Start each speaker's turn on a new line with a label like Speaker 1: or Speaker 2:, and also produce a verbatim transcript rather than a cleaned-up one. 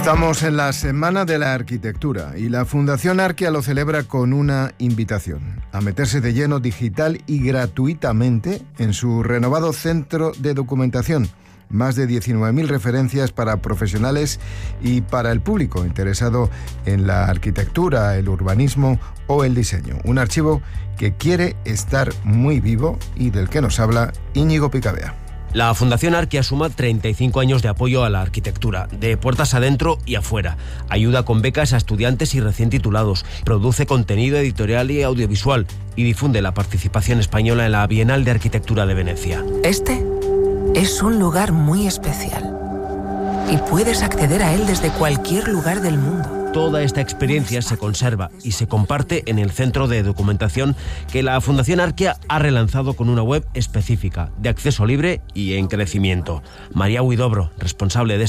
Speaker 1: Estamos en la Semana de la Arquitectura y la Fundación Arquia lo celebra con una invitación a meterse de lleno digital y gratuitamente en su renovado centro de documentación. Más de diecinueve mil referencias para profesionales y para el público interesado en la arquitectura, el urbanismo o el diseño. Un archivo que quiere estar muy vivo y del que nos habla Íñigo Picabea.
Speaker 2: La Fundación Arquia suma treinta y cinco años de apoyo a la arquitectura, de puertas adentro y afuera. Ayuda con becas a estudiantes y recién titulados, produce contenido editorial y audiovisual y difunde la participación española en la Bienal de Arquitectura de Venecia.
Speaker 3: Este es un lugar muy especial y puedes acceder a él desde cualquier lugar del mundo.
Speaker 2: Toda esta experiencia se conserva y se comparte en el centro de documentación que la Fundación Arquia ha relanzado con una web específica, de acceso libre y en crecimiento. María Huidobro, responsable de